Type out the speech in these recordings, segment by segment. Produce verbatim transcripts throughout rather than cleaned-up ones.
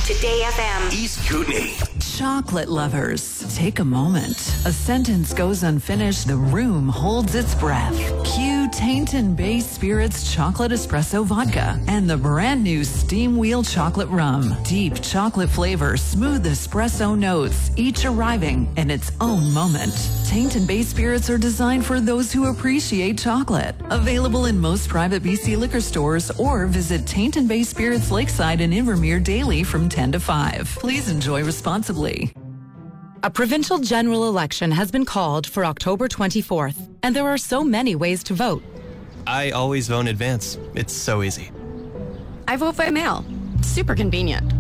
Today F M. East Kootenay. Chocolate lovers, take a moment. A sentence goes unfinished, the room holds its breath. Cue Tainton Bay Spirits Chocolate Espresso Vodka and the brand new Steam Wheel Chocolate Rum. Deep chocolate flavor, smooth espresso notes, each arriving in its own moment. Tainton Bay Spirits are designed for those who appreciate chocolate. Available in most private B C liquor stores or visit Tainton Bay Spirits Lakeside and Invermere daily from ten to five. Please enjoy responsibly. A provincial general election has been called for October twenty-fourth, and there are so many ways to vote. I always vote in advance. It's so easy. I vote by mail. Super convenient.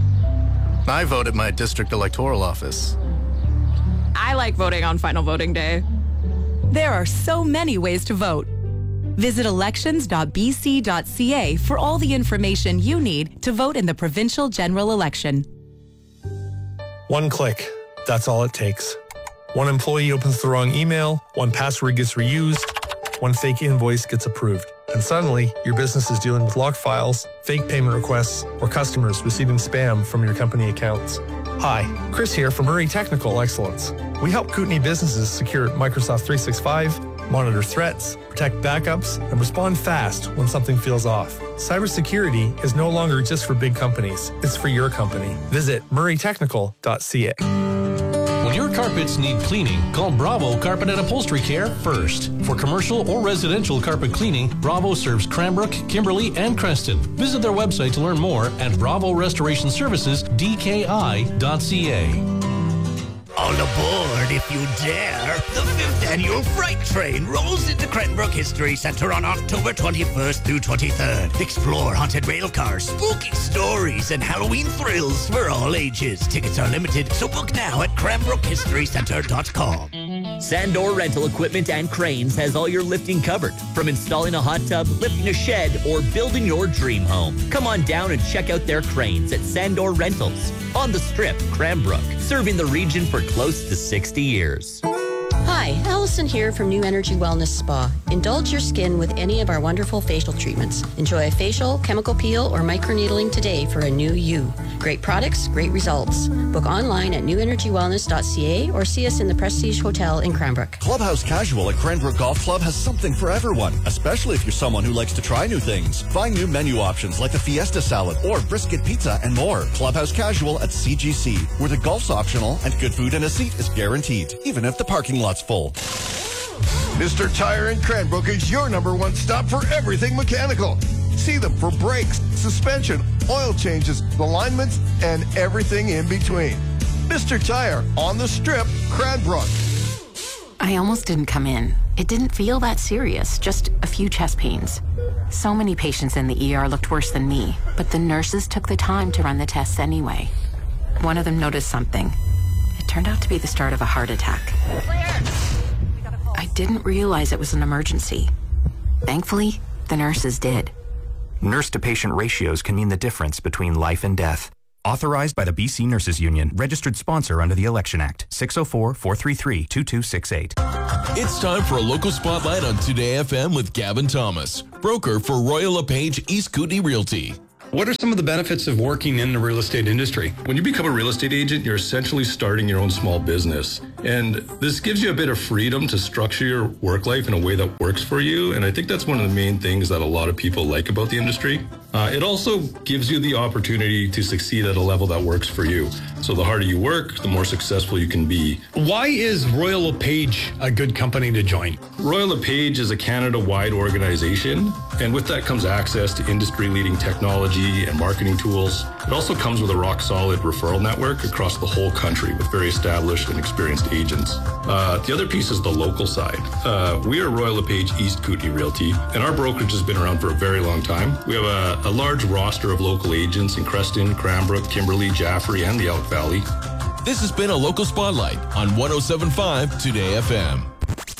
I vote at my district electoral office. I like voting on final voting day. There are so many ways to vote. Visit elections dot b c dot c a for all the information you need to vote in the provincial general election. One click. That's all it takes. One employee opens the wrong email, one password gets reused, one fake invoice gets approved. And suddenly, your business is dealing with locked files, fake payment requests, or customers receiving spam from your company accounts. Hi, Chris here from Murray Technical Excellence. We help Kootenay businesses secure Microsoft three sixty-five, monitor threats, protect backups, and respond fast when something feels off. Cybersecurity is no longer just for big companies. It's for your company. Visit murray technical dot c a. When your carpets need cleaning, call Bravo Carpet and Upholstery Care first. For commercial or residential carpet cleaning, Bravo serves Cranbrook, Kimberley, and Creston. Visit their website to learn more at bravo restoration services d k i dot c a. All aboard, if you dare. The fifth annual Fright Train rolls into Cranbrook History Centre on October twenty-first through twenty-third. Explore haunted rail cars, spooky stories, and Halloween thrills for all ages. Tickets are limited, so book now at cranbrook history centre dot com. Sandor Rental Equipment and Cranes has all your lifting covered. From installing a hot tub, lifting a shed, or building your dream home. Come on down and check out their cranes at Sandor Rentals. On the Strip, Cranbrook. Serving the region for close to sixty years. Hi, Allison here from New Energy Wellness Spa. Indulge your skin with any of our wonderful facial treatments. Enjoy a facial, chemical peel, or microneedling today for a new you. Great products, great results. Book online at new energy wellness dot c a or see us in the Prestige Hotel in Cranbrook. Clubhouse Casual at Cranbrook Golf Club has something for everyone, especially if you're someone who likes to try new things. Find new menu options like the Fiesta Salad or brisket pizza and more. Clubhouse Casual at C G C, where the golf's optional and good food and a seat is guaranteed, even if the parking lot's full. Mister Tire in Cranbrook is your number one stop for everything mechanical. See them for brakes, suspension, oil changes, alignments, and everything in between. Mister Tire on the Strip, Cranbrook. I almost didn't come in. It didn't feel that serious, just a few chest pains. So many patients in the E R looked worse than me, but the nurses took the time to run the tests anyway. One of them noticed something. It turned out to be the start of a heart attack. I didn't realize it was an emergency. Thankfully, the nurses did. Nurse-to-patient ratios can mean the difference between life and death. Authorized by the B C Nurses Union. Registered sponsor under the Election Act. six oh four, four three three, two two six eight. It's time for a local spotlight on Today F M with Gavin Thomas, broker for Royal LePage East Kootenay Realty. What are some of the benefits of working in the real estate industry? When you become a real estate agent, you're essentially starting your own small business. And this gives you a bit of freedom to structure your work life in a way that works for you. And I think that's one of the main things that a lot of people like about the industry. Uh, it also gives you the opportunity to succeed at a level that works for you. So the harder you work, the more successful you can be. Why is Royal LePage a good company to join? Royal LePage is a Canada-wide organization, and with that comes access to industry-leading technology and marketing tools. It also comes with a rock-solid referral network across the whole country with very established and experienced agents. Uh, the other piece is the local side. Uh, we are Royal LePage East Kootenay Realty, and our brokerage has been around for a very long time. We have a, a large roster of local agents in Creston, Cranbrook, Kimberley, Jaffrey, and the Elk Valley. This has been a local spotlight on one oh seven point five Today F M.